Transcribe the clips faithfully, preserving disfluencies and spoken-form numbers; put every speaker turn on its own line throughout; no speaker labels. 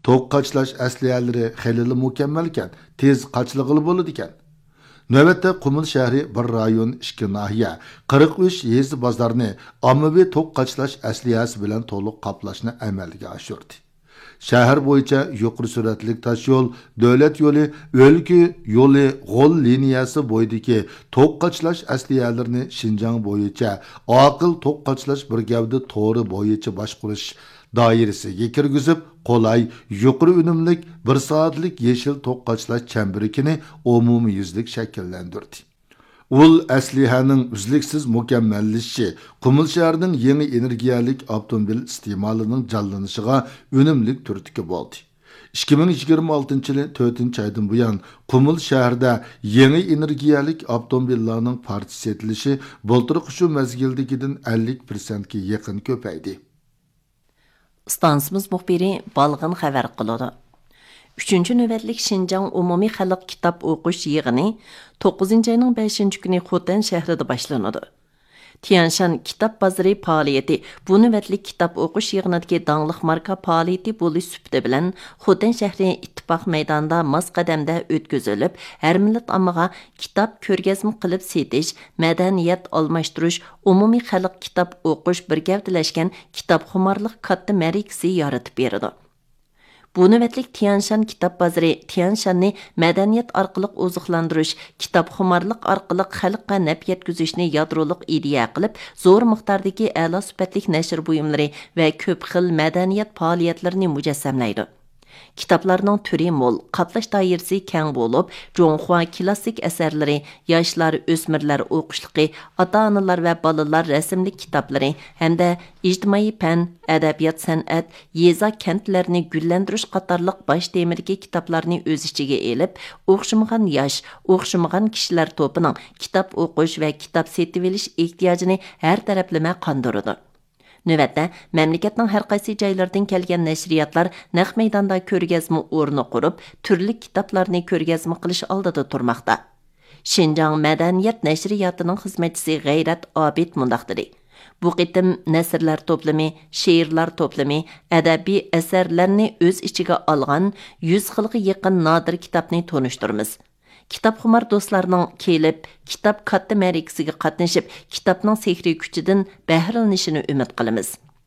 To'q qachlash asliyalari xeyli mukammal ekan, tez qachlig'ili bo'ladi ekan. Növbətdə Qumul şəhəri bir rayon, ikki nahiyə, qirq uch yezi bozorni ommaviy to'q qachlash asliyasi bilan to'liq qoplashni amalga oshirdi. Shahar bo'yicha yuqori sur'atli tosh yo'l, davlat yo'li, o'lka yo'li, g'ol liniyasi bo'yidagi to'q qachlash asliyalarini Xinjiang bo'yicha oqil to'q qachlash brigadi to'ri bo'yicha boshqarish doirasiga kirgizib, qolay, yuqori unumlik bir soatlik yeshil to'q qachlash chambarikini umumyuzlik shakllantirdi. Ul aslihaning uzluksiz mukammallashishi Qumul shahrining yangi energiyalik avtomobil iste'molining jonlanishiga unumlik turtki bo'ldi. ikki ming yigirma oltinchi yil to'rtinchi oydan buyon Qumul shahrida yangi energiyalik avtomobillarning partiyasi etilishi bo'ltirqi shu mazgildagidan ellik foiz ga yaqin ko'paydi.
Stansimiz muxbiri Balg'in xabar qiladi. uchinchi navbatlik Xinjiang umumiy xalq kitob o'qish yig'ini to'qqizinchi oyning beshinchi kuni Xotan shahrida boshlanadi. Tianshan kitob bozori faoliyati bu navbatlik kitob o'qish yig'inidagi dangliq marka faoliyati bo'lish sufati bilan Xotan shahri ittifoq maydonida mos qadamda o'tkazilib, har millat ommaga kitob ko'rgazma qilib setish, madaniyat almashtirish, umumiy xalq kitob o'qish bir gavdalashgan kitob xumorliq katta ma'rikasi yaratib beradi. Bu navbatlik Tianshan kitob bozori Tianshanni madaniyat orqali oziqlantirish, kitob xumarliq orqali xalqqa naf yetkazishni yadroliq ideya qilib, zo'r miqdordagi a'lo sifatli nashr buyumlari va ko'p xil madaniyat faoliyatlarini mujassamlaydi. Kitoblarning turi mo'l, qatlash doirasi keng bo'lib, Jonghua klassik asarlari, yoshlar, o'smirlar o'qishliqi, ota-onalar va bolalar rasmli kitoblari hamda ijtimoiy fan, adabiyot, san'at, yeza kentlarini gullantirish qatorliq bosh temirga kitoblarni o'z ichiga elib, o'xshamagan yosh, o'xshamagan kishilar to'pining kitob o'qish va kitob setib olish ehtiyojini har taraflama qondiradi. Növbətdə, məmləkətnin hər qaysı joylardan kelgan nəşriyyatlar naq meydanda ko'rgazma o'rni qurib, turli kitoblarni ko'rgazma qilish oldida turmoqda. Xinjiang madaniyat nəşriyyatining xizmatchisi G'ayrat Obid mundaq dedi. Bu qitim nasrlar to'plami, she'rlar to'plami, adabiy asarlarni o'z ichiga olgan yuz xilga yaqin nodir kitobni tonishtiramiz. Kitobxumar do'stlarning kelib, kitob katta ma'rikasiga qatnashib, kitobning sehriy kuchidan bahralanishini umid qilamiz.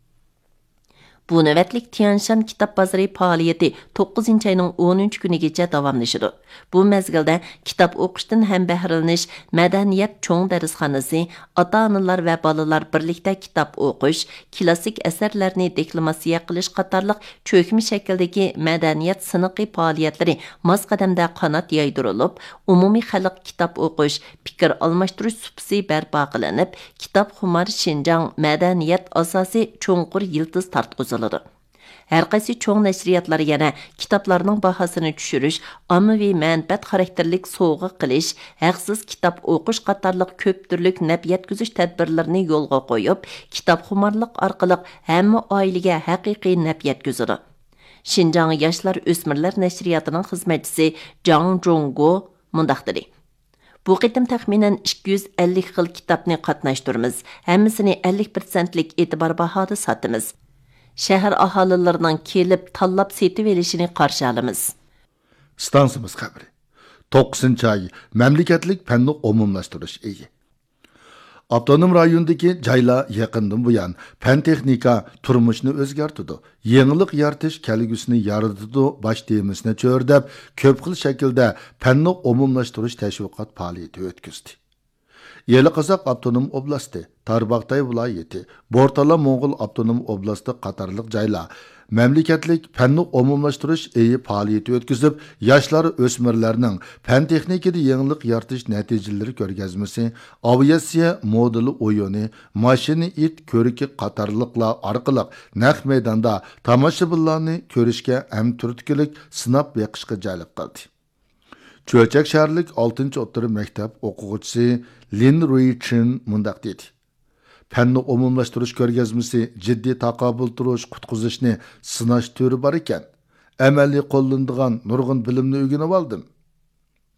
Bu navbatlik Tianshan kitob bozori faoliyati to'qqizinchi oyning o'ninchi kunigacha davomlashadi. Bu mezgilda kitob o'qishdan ham bahralanish, madaniyat cho'ng darsxonasi, ota-onalar va bolalar birlikda kitob o'qish, klassik asarlarni deklamatsiya qilish qatorliq cho'kma shakldagi madaniyat siniqi faoliyatlari mos qadamda qanot yaydirilib, umumiy xalq kitob o'qish, fikr almashtirish supsi barpo qilinib, kitob xumar Xinjiang madaniyat asosi cho'nqur yildiz tartqiziladi. Har qaysi cho'ng nashriyatlar yana kitoblarning bahosini tushirish, ommaviy manfaat xarakterlik sovg'a qilish, haqsiz kitob o'qish qatorliq ko'p turlik naf yetkazish tadbirlarini yo'lga qo'yib, kitobxumarlik orqali hamma oilaga haqiqiy naf yetkazadi. Xinjiang yoshlar o'smirlar nashriyatining xizmatchisi Zhang Zhongguo mundaq dedi. Bu qitim taxminan ikki yuz ellik xil kitobni qatnashtiramiz. Hammasini ellik foizlik e'tibor bahoda sotamiz. Shahar aholilarining kelib tanlab setib olishini qarshi olamiz.
Stansimiz xabari. to'qqizinchi oy mamlakatlik fanni umumlashtirish egi. Avtonom rayondagi joylar yaqindan buyon fan texnika turmushni o'zgartirdi. Yangilik yaratish kelgusini yaratadi bosh temisini cho'rdab, ko'p xil shaklda fanni umumlashtirish tashviqot faoliyati o'tkazdi. Yeli Qozoq Avtonom oblasti, Tarbaqtay viloyati, Bortala Mo'g'ul Avtonom oblasti qatorliq joylar mamlakatlik fanni umumlashtirish eyi faoliyati o'tkazib, yoshlar o'smirlarning fan texnikada yangilik yaratish natijalari ko'rgazmasi, aviatsiya modeli o'yini, mashina it ko'riki qatorliqlar orqali naq maydonda tomoshabinlarni ko'rishga ham turtkilik sinab beqishga jalb qildi. Cho'chak shaharlik oltinchi o'rta maktab o'quvchisi Lin Ruichin mundaq dedi. Fanni umumlashtirish ko'rgazmasi jiddiy taqobil turish, qutqizishni sinash turi bor ekan. Amaliy qo'llanadigan nurg'un bilimni o'rganib oldim.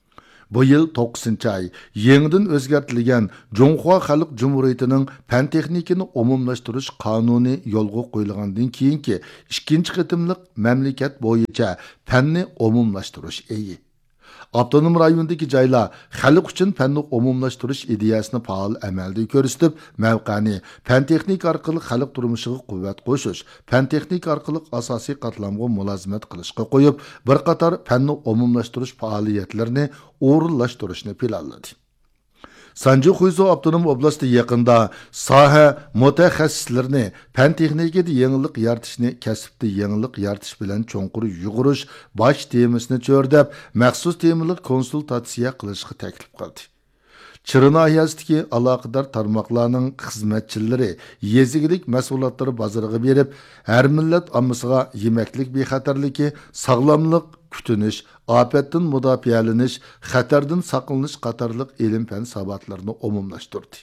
Bu yıl to'qqizinchi ay yenidan o'zgartirilgan Jonghua Xalq Cumhuriyetining fan texnikini umumlashtirish qonuni yo'lga qo'yilgandan keyingi ikkinchi qitimliq mamlakat bo'yicha fanni umumlashtirish eyi. Avtonom rayondagi joylar xalq uchun fanni umumlashtirish ideyasini faol amalda ko'rsatib, mavqani fan texnika orqali xalq turmushiga quvvat qo'shish, fan texnika orqali asosiy qatlamga mulozimat qilishga qo'yib, bir qator fanni umumlashtirish faoliyatlarini o'rinlashtirishni planladi. Sanju Xuyzo Avtonom oblasti yaqinda soha mutaxassislarini fan texnikada yangilik yaratishni kasbda yangilik yaratish bilan cho'nqur yug'urish bosh temasini cho'rdab, maxsus temalik konsultatsiya qilishga taklif qildi. Chirinoyazdagi aloqador tarmoqlarning xizmatchilari yezigilik mas'uliyatlari bozoriga berib, har millat ommasiga yemaklik bexatarligi, sog'lomlik kutunish, ofatdan mudofialanish, xatardan saqlanish qatorliq ilm-fan savatlarini umumlashtirdi.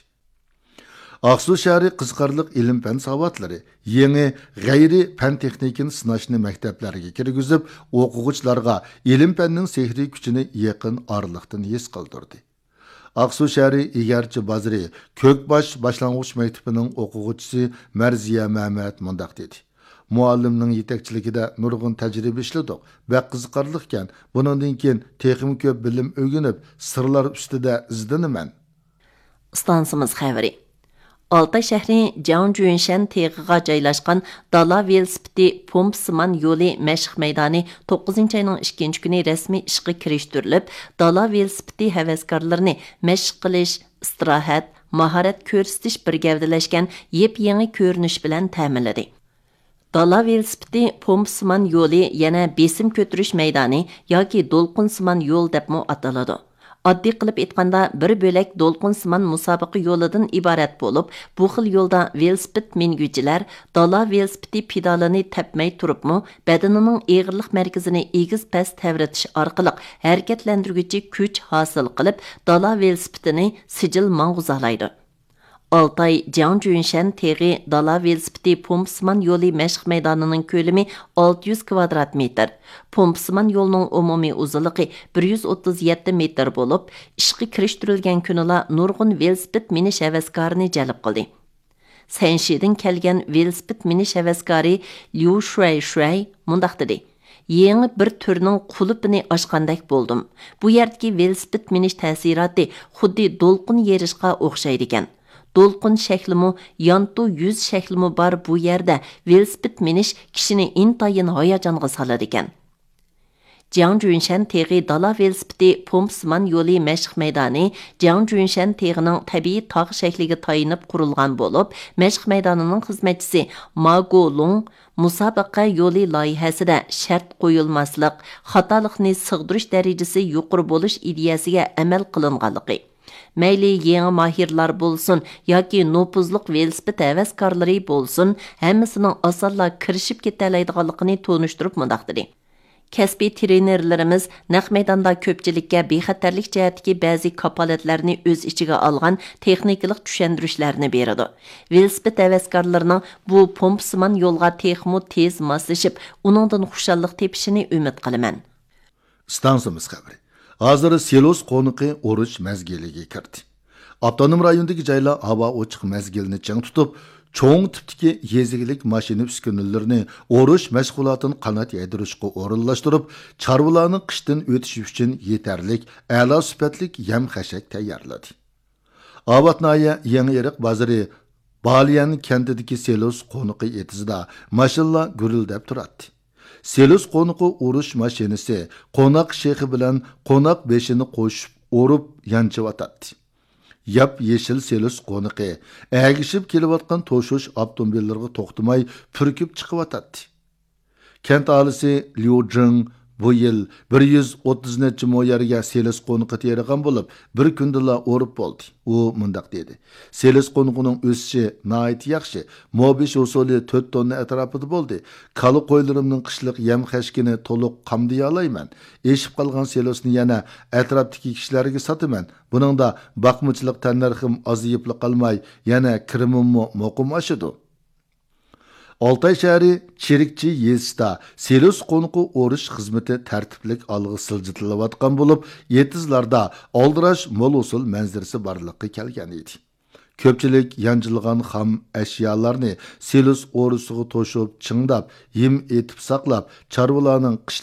Aqsu shahri qiziqarliq ilm-fan savatlari yangi g'ayri fan texnikini sinashni maktablarga kirgizib, o'quvchilarga ilm-fanning sehriy kuchini yaqin orliqdan his qildirdi. Aqsu shahri Egarchi Bazri Ko'kbosh boshlang'ich maktabining o'quvchisi Marziya Mamat mundaq dedi. Muallimning yetakchiligida nurg'un tajriba ishladik va qiziqarliqkan. Buningdan keyin texnik ko'p bilim o'rganib, sirlar ustida izdanaman.
Stansimiz xabari. Altay shahri Jiangjunshan teg'iga joylashgan Dala velosipedi pompsiman yo'li mashq maydoni to'qqizinchi ayning ikkinchi kuni rasmiy ishga kirishtirilib, Dala velosipedi havaskorlarini mashq qilish, istirohat, mahorat ko'rsatish bir gavdalashgan yep-yangi ko'rinish bilan ta'minladi. Dala velosipedi pompsiman yo'li yana besim ko'tirish maydoni yoki do'lqinsiman yo'l debmi ataladi. Oddiy qilib aytganda bir bo'lak do'lqinsiman musobaqa yo'lidan iborat bo'lib, bu xil yo'lda velosiped minguvchilar dala velosipedi pedalini tepmay turibmi, badanining eg'irlik markazini egiz past tavratish orqali harakatlantiruvchi kuch hosil qilib, dala velosipedini sijil mang'uzalaydi. Altay Jiangjunshan teg'i dala velosipedi pompsiman yo'li mashq maydonining ko'lami olti yuz kvadrat metr. Pompsiman yo'lning umumiy uzunligi bir yuz o'ttiz yetti metr bo'lib, ishga kirishtirilgan kunila nurg'un velosiped minish havaskorini jalb qildi. Sanshidan kelgan velosiped minish havaskori Liu Shuai Shuai mundaq dedi. Yangi bir turning qulupini ochgandek bo'ldim. Bu yerdagi velosiped minish ta'siroti xuddi do'lqin yerishga o'xshaydi ekan. Dolqun şəklimi, yantu yüz şəklimi bar bu yerdə velosiped minish kishini intayin hayacanğa saladı ekan. Jiangjunshan teg'i dala velosipedi pompsiman yo'li mashq maydoni Jiangjunshan teg'ining tabiiy tog' shakliga tayinib qurilgan bo'lib, mashq maydonining xizmatchisi Ma Golong musobaqa yo'li loyihasida shart qo'yilmaslik, xatolikni sig'dirish darajasi yuqori bo'lish ideyasiga amal qilinganligi. Mayli yangi mahirlar bo'lsin yoki nopuzliq velosiped havaskorlari bo'lsin, hammasining osonla kirishib ketalaydiganligini tonishtirib mundaq dedi. Kasbiy trenerlarimiz naq maydonda ko'pchilikka bexatarlik jihatdagi ba'zi kapolatlarni o'z ichiga olgan texnikalik tushuntirishlarni beradi. Velosiped havaskorlarining bu pompsiman yo'lga texmo tez moslashib, uningdan xushallik tepishini umid qilaman.
Stansimiz xabari. Hozir Selos qo'niqi urush mazgiliga kirdi. Avtonom rayondagi joylar havo ochiq mazgilni chang tutib, cho'ng tipdagi yezigilik mashina uskunalarni urush mashg'ulotini qanot yaydirishga o'rinlashtirib, chorvalarning qishdan o'tishi uchun yetarlik, a'lo sifatlik yam-xashak tayyorladi. Avatnaya yangi eriq bozori Baliyan kentidagi Selos qo'niqi etizida mashinalar gurildab turadi. Selos qo'niqi urush mashinasi qo'noq shexi bilan qo'noq beshini qo'shib o'rib yanchivatadi. Yap yeşil Selos qo'niqi agishib kelayotgan to'shush avtomobillarga to'xtamay purkib chiqyotadi. Kent aholisi Liu Jing bu yil bir yuz o'ttiz necha mo yerga Selos qo'niqi terigan bo'lib, bir kundala o'rib bo'ldi. U mundaq dedi. Selos qo'niqining o'sishi nihoyat yaxshi. Mobish usuli to'rt tonna atrofida bo'ldi. Qali qo'ylarimning qishliq yem xashkini to'liq qamdiy olayman. Eshib qolgan Selosni yana atrofdagi kishilarga sotaman. Buningda baqmachilik tannarxim oziyib qolmay, yana kirimimmi mo'qim oshidi. Oltay shahri Chirikchi yezida Selus qo'nqi o'rish xizmati tartiblik alg'i siljitilayotgan bo'lib, yetizlarda oldirash mo'l usul manzarasi borliqqa kelgan edi. Ko'pchilik yanjilgan xam ashyolarni Selus o'risiga to'shib, chingdab, yem etib saqlab, chorvalarning